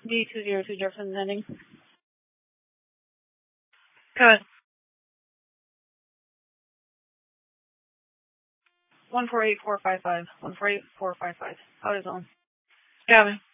D202 Jefferson ending. Good. 148455. 148455. Out of zone. Gavin.